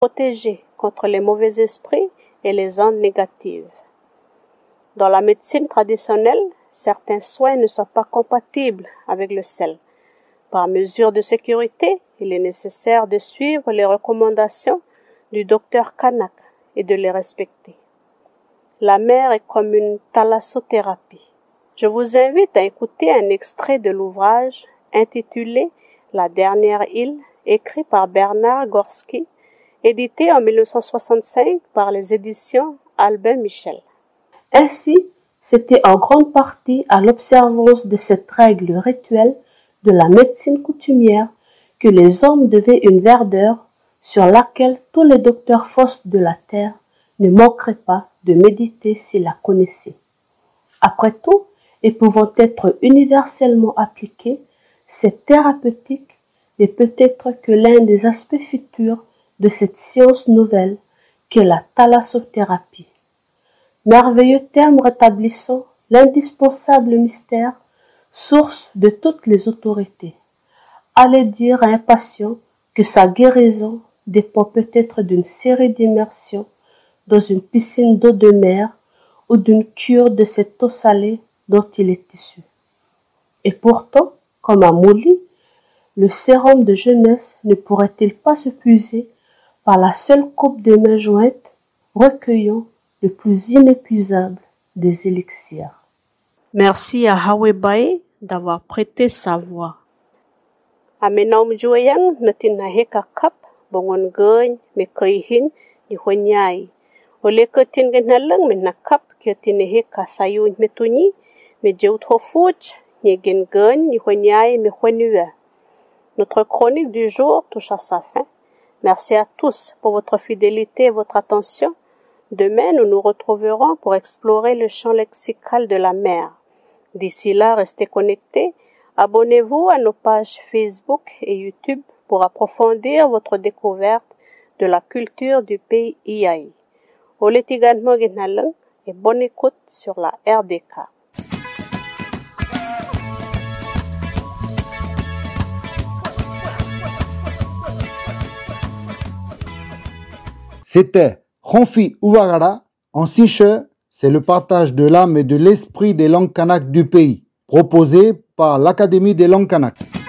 protéger contre les mauvais esprits et les ondes négatives. Dans la médecine traditionnelle, certains soins ne sont pas compatibles avec le sel. Par mesure de sécurité, il est nécessaire de suivre les recommandations du docteur Kanak et de les respecter. La mer est comme une thalassothérapie. Je vous invite à écouter un extrait de l'ouvrage intitulé La dernière île, écrit par Bernard Gorski, édité en 1965 par les éditions Albin Michel. Ainsi, c'était en grande partie à l'observance de cette règle rituelle de la médecine coutumière que les hommes devaient une verdure sur laquelle tous les docteurs fausses de la terre ne manqueraient pas de méditer s'ils la connaissaient. Après tout, et pouvant être universellement appliquée, cette thérapeutique n'est peut-être que l'un des aspects futurs de cette science nouvelle qu'est la thalassothérapie. Merveilleux terme rétablissant l'indispensable mystère, source de toutes les autorités. Allez dire à un patient que sa guérison dépend peut-être d'une série d'immersions dans une piscine d'eau de mer ou d'une cure de cette eau salée dont il est issu. Et pourtant, comme à Mouli, le sérum de jeunesse ne pourrait-il pas se puiser par la seule coupe des mains jointes, recueillant le plus inépuisable des élixirs. Merci à Hawebai d'avoir prêté sa voix. Amenaum joyang natin heka kap bongon gany me kaihin ni honyai. Ole katin ganalang me nakap kiatin heka sayun metuni me jeut hofuch ni gen gany ni honyai me honua. Notre chronique du jour touche à sa fin. Merci à tous pour votre fidélité et votre attention. Demain, nous nous retrouverons pour explorer le champ lexical de la mer. D'ici là, restez connectés. Abonnez-vous à nos pages Facebook et YouTube pour approfondir votre découverte de la culture du pays Iai. Oletiganmo Genalang et bonne écoute sur la RDK. C'était Ronfi Ouagara. En Siche, c'est le partage de l'âme et de l'esprit des langues kanak du pays, proposé par l'Académie des langues kanak.